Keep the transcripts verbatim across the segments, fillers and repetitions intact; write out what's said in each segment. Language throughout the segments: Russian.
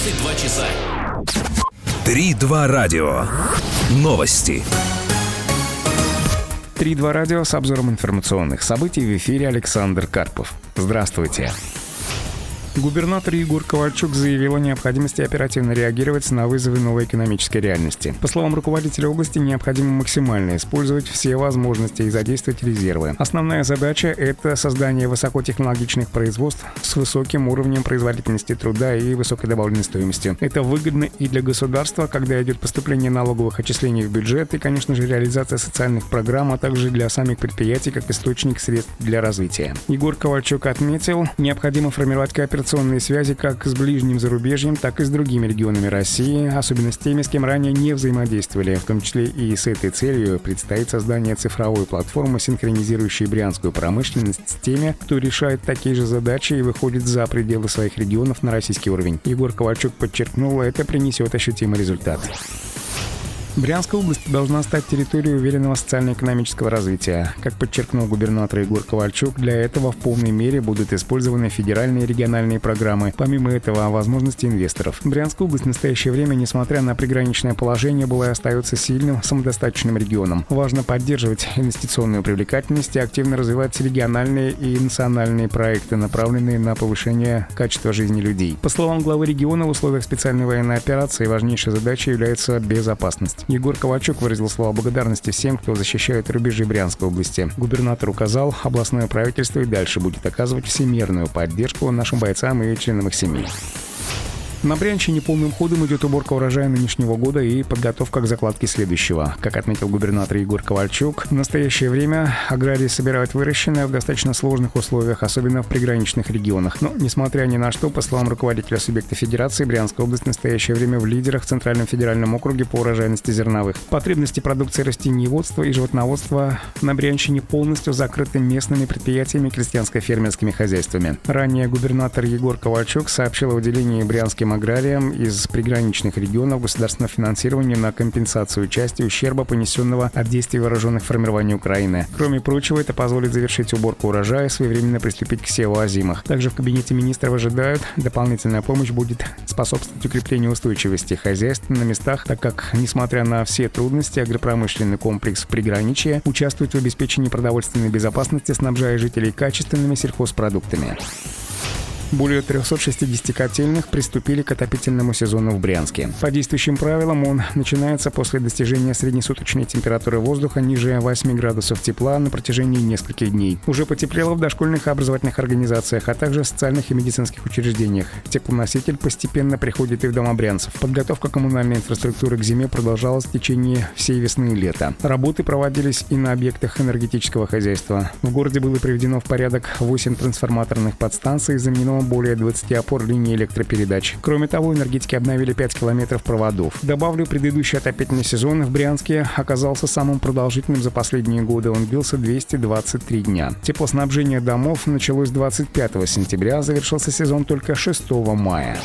двадцать два часа. три два радио. Новости. три два радио с обзором информационных событий. В эфире Александр Карпов. Здравствуйте. Губернатор Егор Ковальчук заявил о необходимости оперативно реагировать на вызовы новой экономической реальности. По словам руководителя области, необходимо максимально использовать все возможности и задействовать резервы. Основная задача – это создание высокотехнологичных производств с высоким уровнем производительности труда и высокой добавленной стоимостью. Это выгодно и для государства, когда идет поступление налоговых отчислений в бюджет и, конечно же, реализация социальных программ, а также для самих предприятий как источник средств для развития. Егор Ковальчук отметил, необходимо формировать кооперационные связи как с ближним зарубежьем, так и с другими регионами России, особенно с теми, с кем ранее не взаимодействовали. В том числе и с этой целью предстоит создание цифровой платформы, синхронизирующей брянскую промышленность с теми, кто решает такие же задачи и выходит за пределы своих регионов на российский уровень. Егор Ковальчук подчеркнул, это принесет ощутимый результат. Брянская область должна стать территорией уверенного социально-экономического развития. Как подчеркнул губернатор Егор Ковальчук, для этого в полной мере будут использованы федеральные и региональные программы. Помимо этого, возможности инвесторов. Брянская область в настоящее время, несмотря на приграничное положение, была и остается сильным, самодостаточным регионом. Важно поддерживать инвестиционную привлекательность и активно развивать региональные и национальные проекты, направленные на повышение качества жизни людей. По словам главы региона, в условиях специальной военной операции важнейшей задачей является безопасность. Егор Ковальчук выразил слова благодарности всем, кто защищает рубежи Брянской области. Губернатор указал, областное правительство и дальше будет оказывать всемирную поддержку нашим бойцам и членам их семей. На Брянщине полным ходом идет уборка урожая нынешнего года и подготовка к закладке следующего. Как отметил губернатор Егор Ковальчук, в настоящее время аграрии собирают выращенное в достаточно сложных условиях, особенно в приграничных регионах. Но, несмотря ни на что, по словам руководителя субъекта федерации, Брянская область в настоящее время в лидерах в Центральном федеральном округе по урожайности зерновых. Потребности продукции растениеводства и животноводства на Брянщине полностью закрыты местными предприятиями и крестьянско-фермерскими хозяйствами. Ранее губернатор Егор Ковальчук сообщил о выделении брянским аграриям из приграничных регионов государственного финансирования на компенсацию части ущерба, понесенного от действий вооруженных формирований Украины. Кроме прочего, это позволит завершить уборку урожая и своевременно приступить к севу озимых. Также в кабинете министров ожидают, дополнительная помощь будет способствовать укреплению устойчивости хозяйств на местах, так как, несмотря на все трудности, агропромышленный комплекс в приграничье участвует в обеспечении продовольственной безопасности, снабжая жителей качественными сельхозпродуктами. Более триста шестьдесят котельных приступили к отопительному сезону в Брянске. По действующим правилам он начинается после достижения среднесуточной температуры воздуха ниже восьми градусов тепла на протяжении нескольких дней. Уже потеплело в дошкольных и образовательных организациях, а также в социальных и медицинских учреждениях. Теплоноситель постепенно приходит и в дома брянцев. Подготовка коммунальной инфраструктуры к зиме продолжалась в течение всей весны и лета. Работы проводились и на объектах энергетического хозяйства. В городе было приведено в порядок восемь трансформаторных подстанций, заменено более двадцати опор линии электропередач. Кроме того, энергетики обновили пять километров проводов. Добавлю, предыдущий отопительный сезон в Брянске оказался самым продолжительным за последние годы. Он длился двести двадцать три дня. Теплоснабжение домов началось двадцать пятого сентября, а завершился сезон только шестого мая.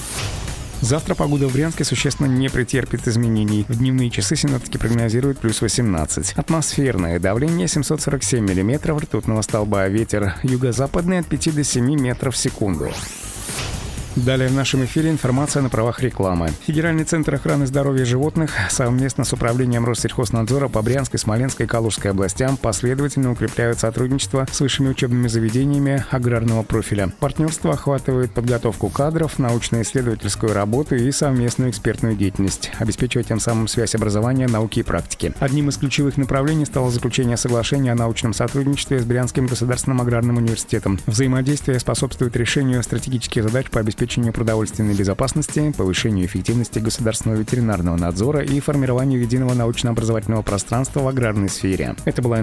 Завтра погода в Брянске существенно не претерпит изменений. В дневные часы синоптики прогнозируют плюс восемнадцать. Атмосферное давление семьсот сорок семь миллиметров ртутного столба. Ветер юго-западный от пяти до семи метров в секунду. Далее в нашем эфире информация на правах рекламы. Федеральный центр охраны здоровья животных совместно с управлением Россельхознадзора по Брянской, Смоленской и Калужской областям последовательно укрепляют сотрудничество с высшими учебными заведениями аграрного профиля. Партнерство охватывает подготовку кадров, научно-исследовательскую работу и совместную экспертную деятельность, обеспечивая тем самым связь образования, науки и практики. Одним из ключевых направлений стало заключение соглашения о научном сотрудничестве с Брянским государственным аграрным университетом. Взаимодействие способствует решению стратегических задач по обеспечению обеспечению продовольственной безопасности, повышению эффективности государственного ветеринарного надзора и формированию единого научно-образовательного пространства в аграрной сфере. Это была